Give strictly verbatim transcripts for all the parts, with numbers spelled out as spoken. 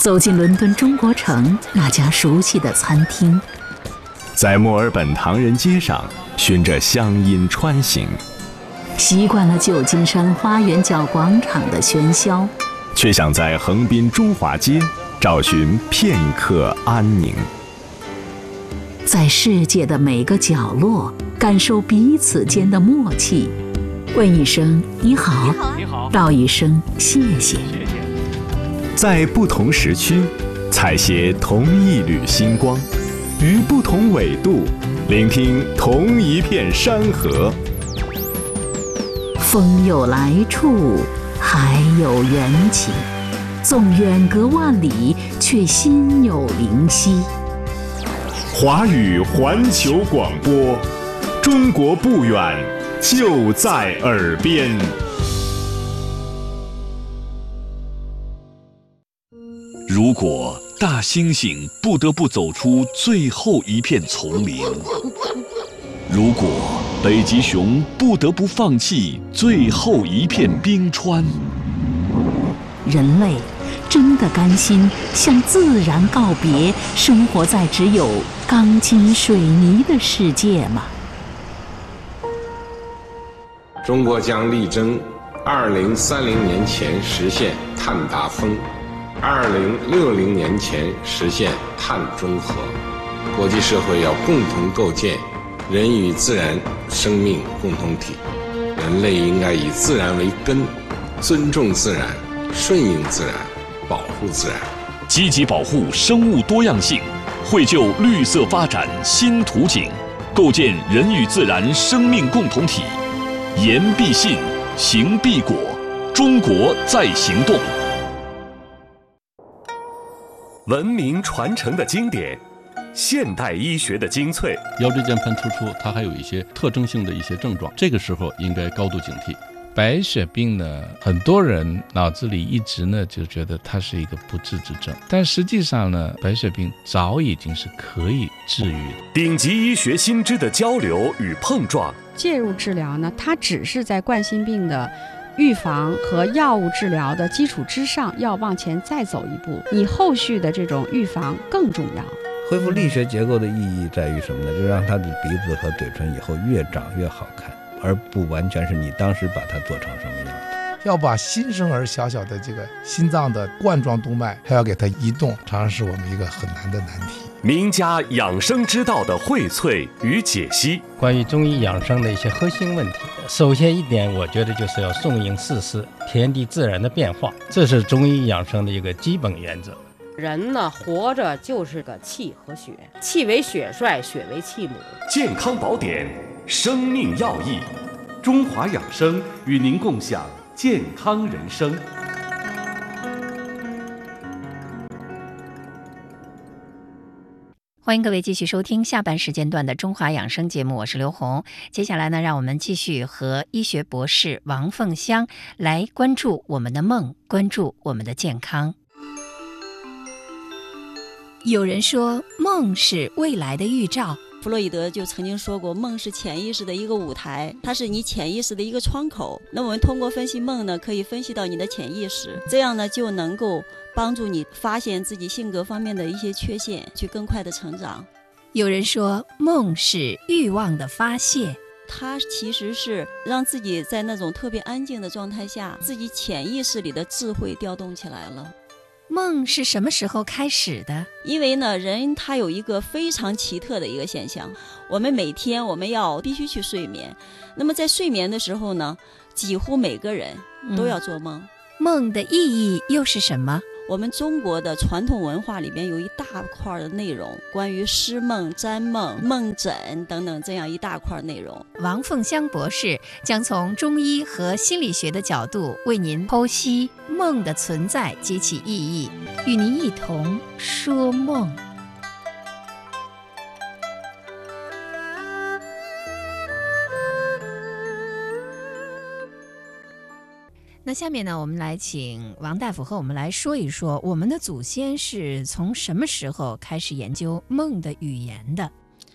走进伦敦中国城那家熟悉的餐厅， 在墨尔本唐人街上循着乡音穿行， 习惯了旧金山花园角广场的喧嚣， 却想在横滨中华街找寻片刻安宁。 在世界的每个角落感受彼此间的默契，问一声你好， 你好， 道一声谢谢。 在不同时区采撷同一缕星光，于不同纬度聆听同一片山河。 风有来处，海有缘起，纵远隔万里，却心有灵犀。 华语环球广播，中国不远，就在耳边。 如果大猩猩不得不走出最后一片丛林，如果北极熊不得不放弃最后一片冰川， 人类真的甘心向自然告别，生活在只有钢筋水泥的世界吗？ 中国将力争二零三零年前实现碳达峰，二零六零年前实现碳中和。国际社会要共同构建人与自然生命共同体，人类应该以自然为根，尊重自然，顺应自然，保护自然， 积极保护生物多样性，绘就绿色发展新图景，构建人与自然生命共同体。言必信，行必果，中国在行动。 文明传承的经典，现代医学的精粹。 腰椎间盘突出，它还有一些特征性的一些症状，这个时候应该高度警惕。 白血病呢，很多人脑子里一直呢就觉得它是一个不治之症，但实际上呢，白血病早已经是可以治愈的。 顶级医学新知的交流与碰撞， 介入治疗呢，它只是在冠心病的预防和药物治疗的基础之上，要往前再走一步，你后续的这种预防更重要。 恢复力学结构的意义在于什么呢？就让他的鼻子和嘴唇以后越长越好看，而不完全是你当时把它做成什么样子。 要把新生儿小小的这个心脏的冠状动脉还要给它移动，常常是我们一个很难的难题。 名家养生之道的荟萃与解析， 关于中医养生的一些核心问题，首先一点，我觉得就是要顺应四时，天地自然的变化，这是中医养生的一个基本原则。 人呢，活着就是个气和血，气为血帅，血为气母。 健康宝典，生命要义，中华养生与您共享健康人生。 欢迎各位继续收听下半时间段的中华养生节目，我是刘红。接下来呢，让我们继续和医学博士王凤香来关注我们的梦，关注我们的健康。有人说梦是未来的预兆， 弗洛伊德就曾经说过，梦是潜意识的一个舞台，它是你潜意识的一个窗口。那我们通过分析梦呢，可以分析到你的潜意识，这样呢就能够帮助你发现自己性格方面的一些缺陷，去更快的成长。 有人说梦是欲望的发泄， 它其实是让自己在那种特别安静的状态下，自己潜意识里的智慧调动起来了。 梦是什么时候开始的？ 因为呢，人他有一个非常奇特的一个现象，我们每天我们要必须去睡眠，那么在睡眠的时候呢，几乎每个人都要做梦。 嗯，梦的意义又是什么？ 我们中国的传统文化里边有一大块的内容，关于诗梦、占梦、梦诊等等这样一大块内容。 王凤香博士将从中医和心理学的角度为您剖析梦的存在及其意义，与您一同说梦。那下面呢，我们来请王大夫和我们来说一说，我们的祖先是从什么时候开始研究梦的语言的？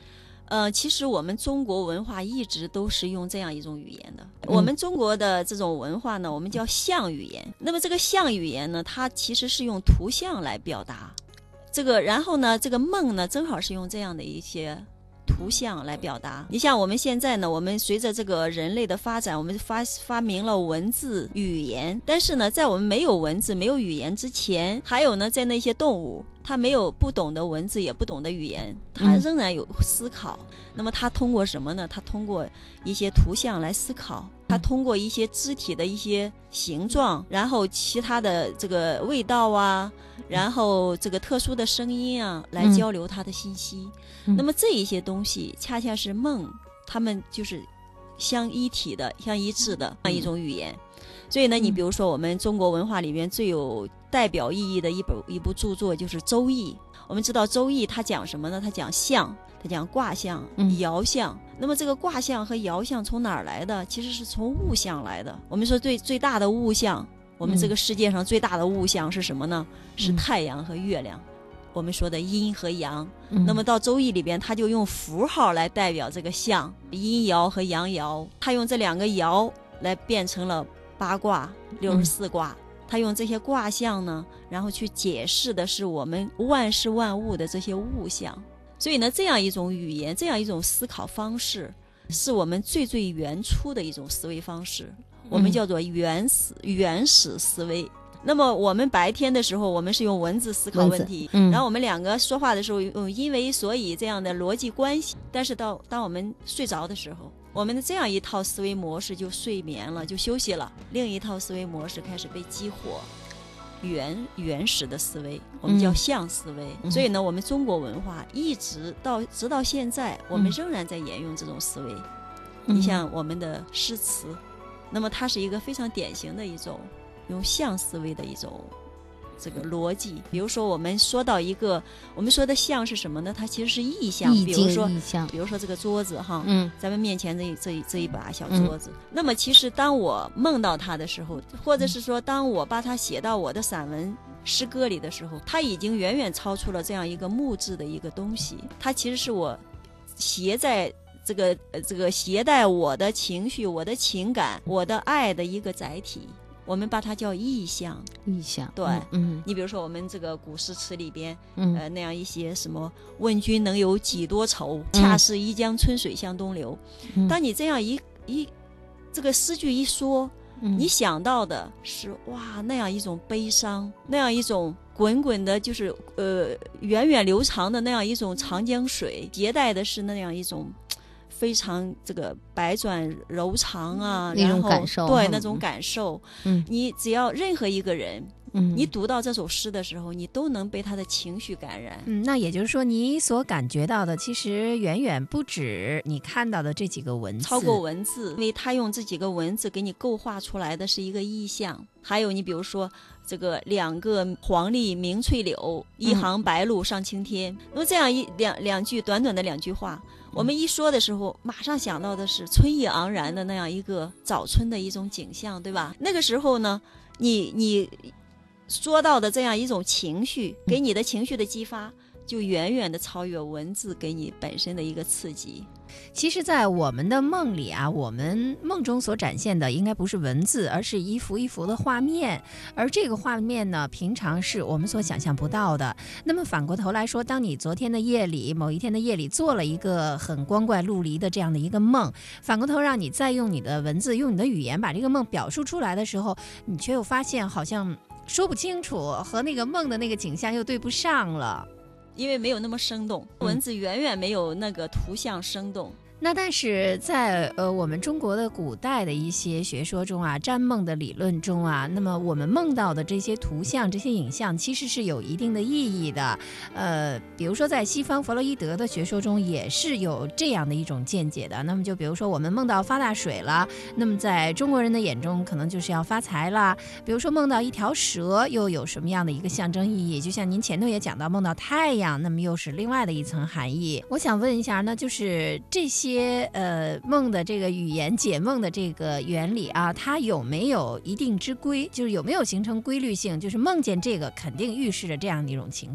呃，其实我们中国文化一直都是用这样一种语言的。嗯、我们中国的这种文化呢，我们叫象语言。那么这个象语言呢，它其实是用图像来表达这个，然后呢，这个梦呢，正好是用这样的一些图像来表达。你像我们现在呢，我们随着这个人类的发展，我们发发明了文字语言，但是呢，在我们没有文字没有语言之前，还有呢，在那些动物它没有不懂的文字也不懂的语言，它仍然有思考、嗯、那么它通过什么呢？它通过一些图像来思考，它通过一些肢体的一些形状，然后其他的这个味道啊，然后这个特殊的声音啊，来交流它的信息、嗯、那么这一些东西恰恰是梦它们就是相一体的相一致的一种语言。所以呢，你比如说我们中国文化里面最有代表意义的一本一部著作就是《周易》。我们知道《周易》它讲什么呢？它讲象，它讲卦象、爻象。那么这个卦象和爻象从哪儿来的？其实是从物象来的。我们说最最大的物象，我们这个世界上最大的物象是什么呢？是太阳和月亮。我们说的阴和阳、嗯、那么到周易里边他就用符号来代表这个象，阴爻和阳爻，他用这两个爻来变成了八卦六十四卦、嗯、他用这些卦象呢，然后去解释的是我们万事万物的这些物象。所以呢，这样一种语言，这样一种思考方式，是我们最最原初的一种思维方式，我们叫做原始、嗯、原始思维。那么我们白天的时候我们是用文字思考问题、嗯、然后我们两个说话的时候用因为所以这样的逻辑关系，但是到当我们睡着的时候，我们的这样一套思维模式就睡眠了，就休息了，另一套思维模式开始被激活，原原始的思维我们叫象思维、嗯、所以呢，我们中国文化一直到直到现在我们仍然在沿用这种思维、嗯、你像我们的诗词，那么它是一个非常典型的一种用象思维的一种这个逻辑。比如说我们说到一个，我们说的象是什么呢？它其实是意象。比如说比如说这个桌子哈，嗯，咱们面前这这一这一把小桌子、嗯、那么其实当我梦到它的时候，或者是说当我把它写到我的散文诗歌里的时候，它已经远远超出了这样一个木质的一个东西，它其实是我携在这个这个携带我的情绪我的情感我的爱的一个载体，我们把它叫意象。 意象， 对， 嗯，嗯你比如说我们这个古诗词里边，嗯，呃，那样一些什么“问君能有几多愁，嗯、恰似一江春水向东流”嗯。当你这样一一这个诗句一说、嗯，你想到的是哇，那样一种悲伤，那样一种滚滚的，就是呃源远流长的那样一种长江水，携带的是那样一种。非常这个百转柔肠啊， 那种感受， 对、嗯、那种感受，嗯，你只要任何一个人， 嗯， 你读到这首诗的时候，你都能被他的情绪感染。 嗯，那也就是说，你所感觉到的，其实远远不止你看到的这几个文字， 超过文字，因为他用这几个文字给你构画出来的是一个意象。还有你比如说这个两个黄鹂鸣翠柳，一行白鹭上青天。嗯、那么这样一两两句短短的两句话。我们一说的时候马上想到的是春意盎然的那样一个早春的一种景象，对吧？那个时候呢，你你说到的这样一种情绪，给你的情绪的激发就远远的超越文字给你本身的一个刺激。 其实在我们的梦里啊，我们梦中所展现的应该不是文字，而是一幅一幅的画面，而这个画面呢，平常是我们所想象不到的。那么反过头来说，当你昨天的夜里某一天的夜里做了一个很光怪陆离的这样的一个梦，反过头让你再用你的文字用你的语言把这个梦表述出来的时候，你却又发现好像说不清楚，和那个梦的那个景象又对不上了， 因为没有那么生动，文字远远没有那个图像生动。 嗯、那但是在呃我们中国的古代的一些学说中啊，占梦的理论中啊，那么我们梦到的这些图像这些影像其实是有一定的意义的。呃比如说在西方弗洛伊德的学说中也是有这样的一种见解的。那么就比如说我们梦到发大水了，那么在中国人的眼中可能就是要发财啦。比如说梦到一条蛇又有什么样的一个象征意义，就像您前头也讲到梦到太阳，那么又是另外的一层含义。我想问一下呢，就是这些呃梦的这个语言解梦的这个原理啊，它有没有一定之规，就是有没有形成规律性，就是梦见这个肯定预示着这样的一种情况？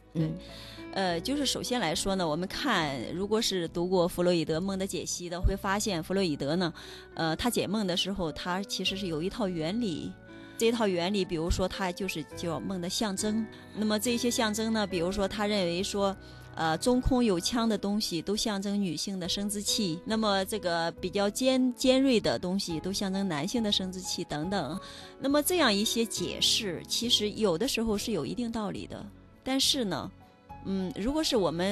对，呃，就是首先来说呢，我们看，如果是读过弗洛伊德梦的解析的，会发现弗洛伊德呢，呃，他解梦的时候，他其实是有一套原理。这套原理，比如说，它就是叫梦的象征。那么这些象征呢，比如说，他认为说，呃，中空有腔的东西都象征女性的生殖器，那么这个比较尖尖锐的东西都象征男性的生殖器等等。那么这样一些解释，其实有的时候是有一定道理的。但是呢，嗯，如果是我们